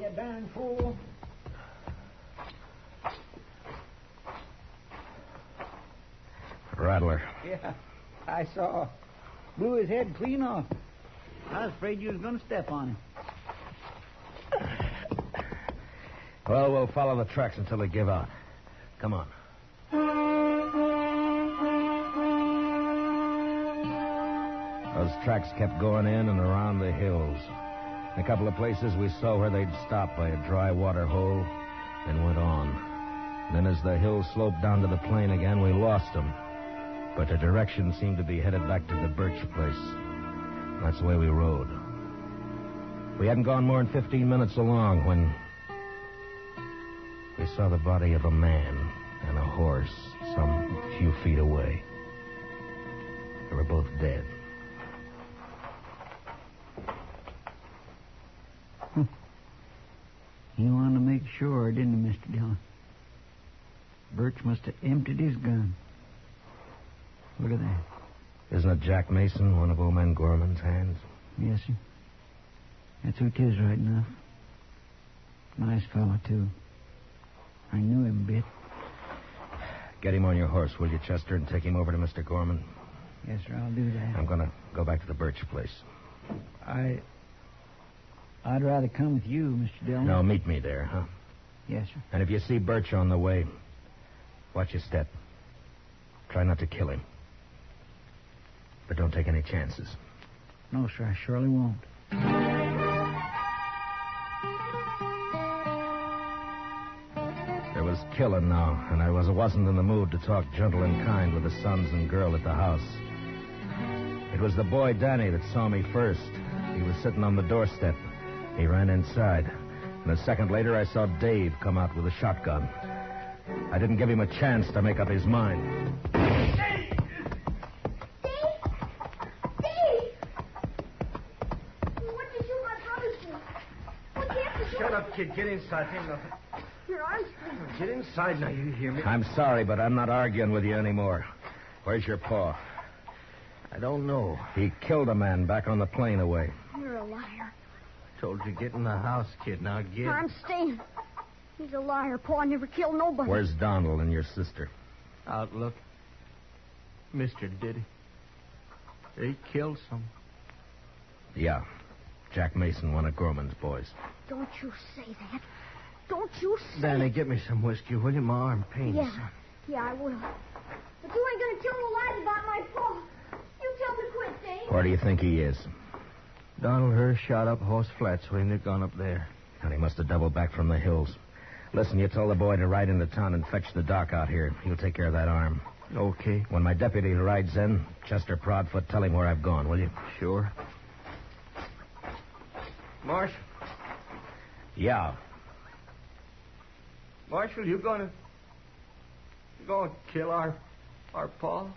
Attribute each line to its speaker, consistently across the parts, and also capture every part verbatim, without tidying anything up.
Speaker 1: you darn fool.
Speaker 2: Rattler.
Speaker 1: Yeah, I saw. Blew his head clean off. I was afraid you was going to step on him.
Speaker 2: Well, we'll follow the tracks until they give out. Come on. Those tracks kept going in and around the hills. In a couple of places we saw where they'd stopped by a dry water hole and went on. And then as the hill sloped down to the plain again, we lost them. But the direction seemed to be headed back to the Birch place. That's the way we rode. We hadn't gone more than fifteen minutes along when we saw the body of a man and a horse some few feet away. They were both dead.
Speaker 1: He wanted to make sure, didn't he, Mister Dillon? Birch must have emptied his gun. Look at that.
Speaker 2: Isn't it Jack Mason, one of old man Gorman's hands?
Speaker 1: Yes, sir. That's who it is, right enough. Nice fellow, too. I knew him a bit.
Speaker 2: Get him on your horse, will you, Chester, and take him over to Mister Gorman?
Speaker 1: Yes, sir, I'll do that.
Speaker 2: I'm going to go back to the Birch place.
Speaker 1: I... I'd rather come with you, Mister Dillon.
Speaker 2: No, meet me there, huh?
Speaker 1: Yes, sir.
Speaker 2: And if you see Birch on the way, watch your step. Try not to kill him. But don't take any chances.
Speaker 1: No, sir, I surely won't.
Speaker 2: There was killing now, and I was, wasn't in the mood to talk gentle and kind with the sons and girl at the house. It was the boy Danny that saw me first. He was sitting on the doorstep. He ran inside. And a second later, I saw Dave come out with a shotgun. I didn't give him a chance to make up his mind.
Speaker 3: Dave! Dave! Dave! What did you my brother do? What did you have to do?
Speaker 4: Shut up, kid. Get inside. Ain't nothing.
Speaker 3: Your arms.
Speaker 4: Get inside now, you hear me?
Speaker 2: I'm sorry, but I'm not arguing with you anymore. Where's your paw?
Speaker 4: I don't know.
Speaker 2: He killed a man back on the plain away.
Speaker 3: You're a liar.
Speaker 4: Told you get in the house, kid. Now get.
Speaker 3: I'm staying. He's a liar. Paul never killed nobody.
Speaker 2: Where's Donald and your sister?
Speaker 4: Outlook. Mister did he? He killed some.
Speaker 2: Yeah. Jack Mason, one of Gorman's boys.
Speaker 3: Don't you say that. Don't you say
Speaker 4: Danny,
Speaker 3: it.
Speaker 4: get me some whiskey, will you? My arm pains.
Speaker 3: Yeah. Yeah, I will. But you ain't gonna tell no lies about my Paul. You tell me quick, Dave.
Speaker 2: Where do you think he is?
Speaker 4: Donald Hurst shot up Horse Flats when they'd gone up there.
Speaker 2: And he must have doubled back from the hills. Listen, you tell the boy to ride into town and fetch the doc out here. He'll take care of that arm.
Speaker 4: Okay.
Speaker 2: When my deputy rides in, Chester Proudfoot, tell him where I've gone, will you?
Speaker 4: Sure. Marshal.
Speaker 2: Yeah.
Speaker 4: Marshal, you gonna... You gonna kill our... our Paul?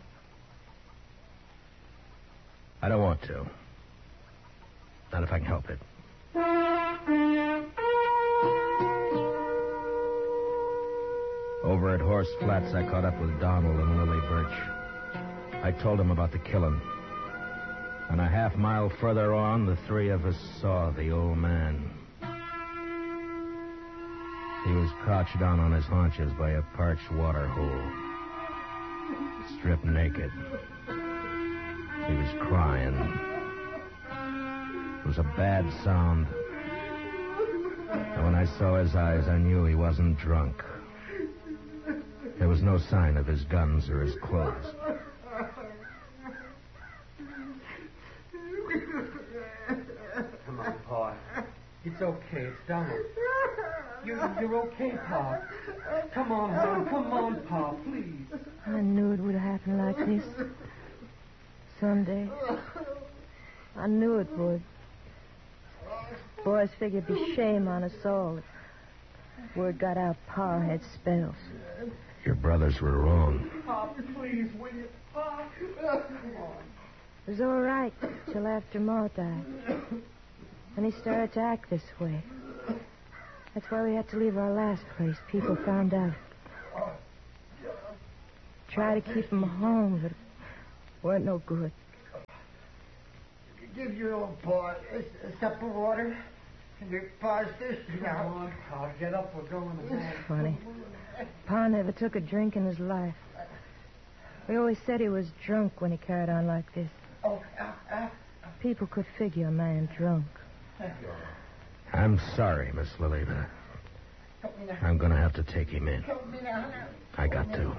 Speaker 2: I don't want to. Not if I can help it. Over at Horse Flats, I caught up with Donald and Lily Birch. I told them about the killing. And a half mile further on, the three of us saw the old man. He was crouched down on his haunches by a parched water hole, stripped naked. He was crying. It was a bad sound. And when I saw his eyes, I knew he wasn't drunk. There was no sign of his guns or his clothes.
Speaker 4: Come on, Pa. It's okay. It's Donald. You're, you're okay, Pa. Come on, hon. Come on, Pa, please.
Speaker 5: I knew it would happen like this. Someday. I knew it would. Boys figured it'd be shame on us all if word got out Pa had spells.
Speaker 2: Your brothers were wrong.
Speaker 4: Pa, please, will you? Pa.
Speaker 5: It was all right till after Ma died. Then he started to act this way. That's why we had to leave our last place. People found out. Try to keep him home, but it weren't no good.
Speaker 6: Give your old boy a, a sup of water. Pa's thirsty
Speaker 4: Come
Speaker 6: now.
Speaker 4: on, Pa. Get up. We're going to bed.
Speaker 5: Funny. Pa never took a drink in his life. We always said he was drunk when he carried on like this.
Speaker 6: Oh, uh, uh,
Speaker 5: People could figure a man drunk.
Speaker 2: I'm sorry, Miss Lily, but
Speaker 6: help me now.
Speaker 2: I'm going to have to take him in.
Speaker 6: Help me now. now.
Speaker 2: I got to.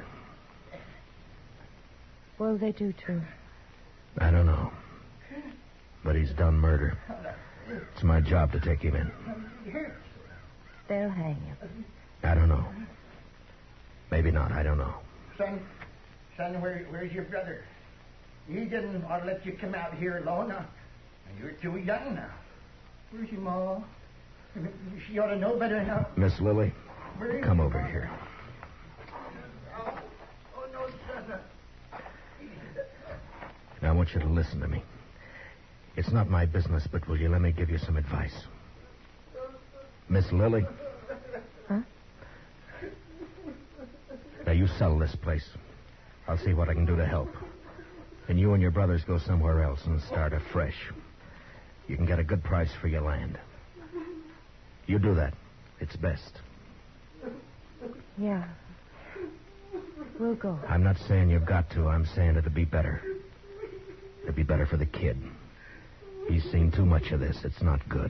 Speaker 5: What'll they do to him?
Speaker 2: I don't know. But he's done murder. It's my job to take him in.
Speaker 5: They'll hang him.
Speaker 2: I don't know. Maybe not. I don't know.
Speaker 6: Son, son, where, where's your brother? He didn't ought to let you come out here alone. Now, you're too young now. Where's your ma? She ought to know better now.
Speaker 2: Miss Lily,
Speaker 6: Where is
Speaker 2: come
Speaker 6: your
Speaker 2: over
Speaker 6: ma?
Speaker 2: here.
Speaker 6: Oh, oh no, son.
Speaker 2: Now, I want you to listen to me. It's not my business, but will you let me give you some advice? Miss Lily?
Speaker 5: Huh?
Speaker 2: Now, you sell this place. I'll see what I can do to help. And you and your brothers go somewhere else and start afresh. You can get a good price for your land. You do that. It's best.
Speaker 5: Yeah. We'll go.
Speaker 2: I'm not saying you've got to. I'm saying it'd be better. It'd be better for the kid. He's seen too much of this. It's not good.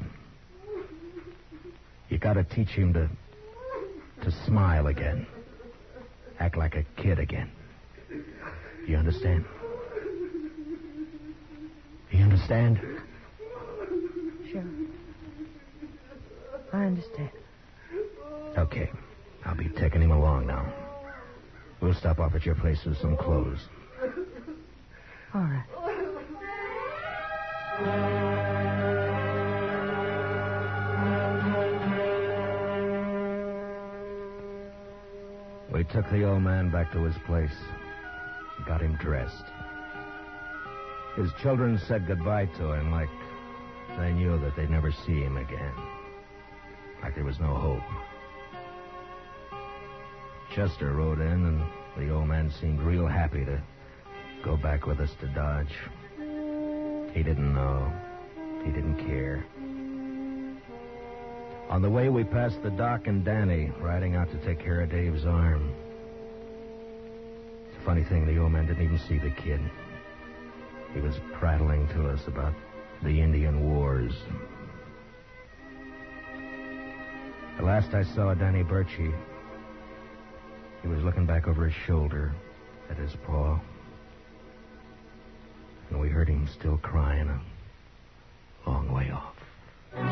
Speaker 2: You gotta teach him to... to smile again. Act like a kid again. You understand? You understand?
Speaker 5: Sure. I understand.
Speaker 2: Okay. I'll be taking him along now. We'll stop off at your place with some clothes.
Speaker 5: All right.
Speaker 2: We took the old man back to his place. Got him dressed. His children said goodbye to him like they knew that they'd never see him again. Like there was no hope. Chester rode in, and the old man seemed real happy to go back with us to Dodge. He didn't know. He didn't care. On the way, we passed the Doc and Danny riding out to take care of Dave's arm. It's a funny thing, the old man didn't even see the kid. He was prattling to us about the Indian Wars. The last I saw of Danny Birch, he, he was looking back over his shoulder at his paw. And we heard him still crying a long way off.